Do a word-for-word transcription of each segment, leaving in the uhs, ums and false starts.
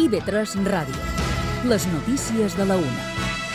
I B tres Ràdio. Les notícies de la una.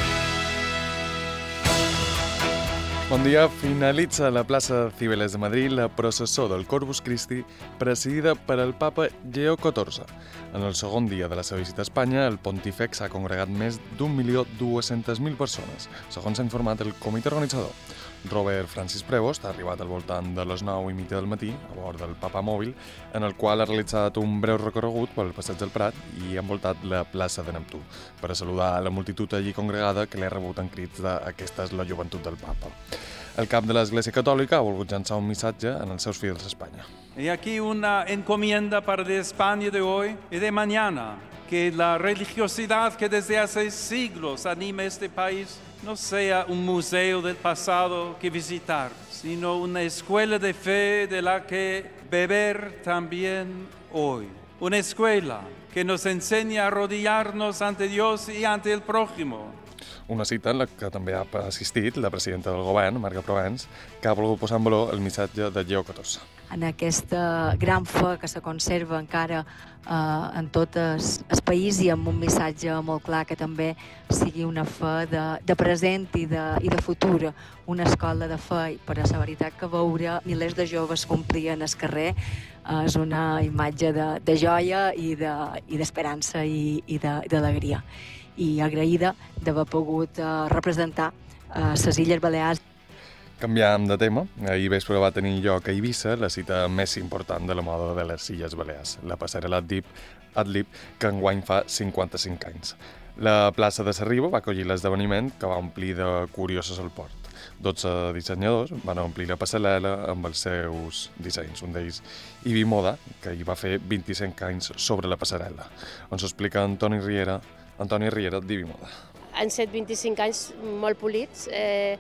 Bon dia. Finalitza a la plaça Cibeles de Madrid la processó del Corpus Christi presidida per el papa Lleó catorze. En el segon dia de la seva visita a Espanya, el pontífex ha congregat més d'un milió dues-centes mil persones, segons s'ha informat el comitè organitzador. Robert Francis Prevost ha arribat al voltant de les nou i mitja del matí a bord del Papa Mòbil, en el qual ha realitzat un breu recorregut pel passeig del Prat i ha envoltat la plaça de Neptú per a saludar a la multitud allí congregada que l'ha rebut en crits de «Aquesta és la joventut del Papa». El cap de l'Església Catòlica ha volgut llançar un missatge en els seus fidels a Espanya. Y aquí una encomienda para de España de hoy y de mañana, que la religiosidad que desde hace siglos anima este país no sea un museo del pasado que visitar, sino una escuela de fe de la que beber también hoy. Una escuela que nos enseña a arrodillarnos ante Dios y ante el prójimo. Una cita en la que també ha assistit la presidenta del govern, Marga Provence, que ha volgut posar en valor el missatge de Lleó catorze. En aquesta gran fe que se conserva encara eh, en tot el, el país i amb un missatge molt clar que també sigui una fe de, de present i de, i de futur, una escola de fe, per a la veritat que veure milers de joves complien el carrer eh, és una imatge de, de joia i d'esperança de, i, i d'alegria. I agraïda d'haver pogut eh, representar eh, les Illes Balears. Canviam de tema. Ahir vespre va tenir lloc a Eivissa la cita més important de la moda de les Illes Balears, la passarel·la Adlib, Adlib, que enguany fa cinquanta-cinc anys. La plaça de Sarriba va acollir l'esdeveniment que va omplir de curioses al port. dotze dissenyadors van omplir la passarel·la amb els seus dissenys. Un d'ells, Ibi Moda, que hi va fer vint-i-cinc anys sobre la passarel·la. On s'explica Antoni Riera, Antoni Riera d'Ibi Moda. Han set vint-i-cinc anys molt polits. Eh,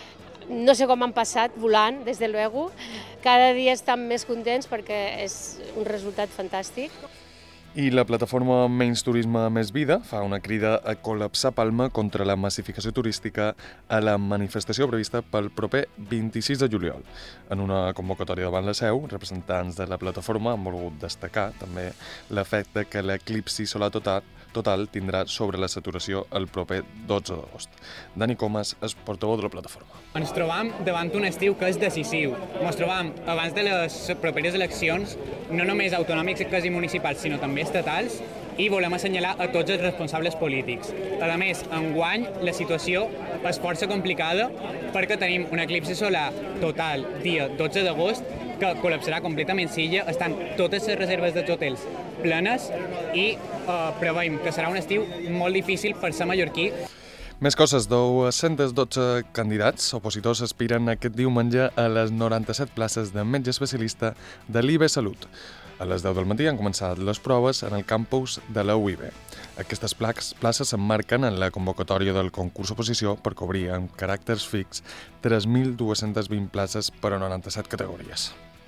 no sé com han passat, volant, des de luego. Cada dia estan més contents perquè és un resultat fantàstic. I la plataforma Menys Turisme Més Vida fa una crida a col·lapsar Palma contra la massificació turística a la manifestació prevista pel proper vint-i-sis de juliol. En una convocatòria davant la seu, representants de la plataforma han volgut destacar també l'efecte que l'eclipsi solar total, total tindrà sobre la saturació el proper dotze d'agost. Dani Comas és portaveu de la plataforma. Ens trobam davant un estiu que és decisiu. Ens trobam abans de les properes eleccions, no només autonòmics i municipals, sinó també estatals, i volem assenyalar a tots els responsables polítics. A més, enguany la situació és força complicada perquè tenim un eclipsi solar total dia dotze d'agost que col·lapsarà completament l'illa, estan totes les reserves dels hotels plenes i eh, preveiem que serà un estiu molt difícil per ser mallorquí. Més coses, dos-cents dotze candidats opositors aspiren aquest diumenge a les noranta-set places de metge especialista de l'I B Salut. A les deu del matí han començat les proves en el campus de la U I B. Aquestes places s'emmarquen en la convocatòria del concurs oposició per cobrir amb caràcters fix tres mil dues-centes vint places per a noranta-set categories.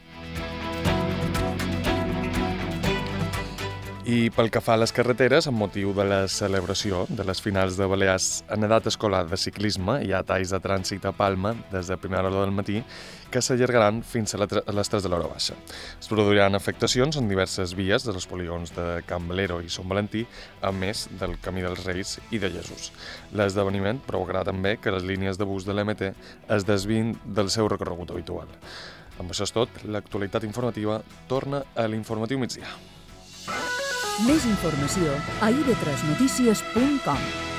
I pel que fa a les carreteres, amb motiu de la celebració de les finals de Balears en edat escolar de ciclisme, hi ha talls de trànsit a Palma des de primera hora del matí que s'allargaran fins a les tres de l'hora baixa. Es produiran afectacions en diverses vies dels polígons de Can Valero i Sant Valentí, a més del Camí dels Reis i de Jesús. L'esdeveniment provocarà també que les línies de bus de l'M T es desviïn del seu recorregut habitual. Amb això és tot, l'actualitat informativa torna a l'Informatiu Migdia. Més informació a i be tres notícies punt com.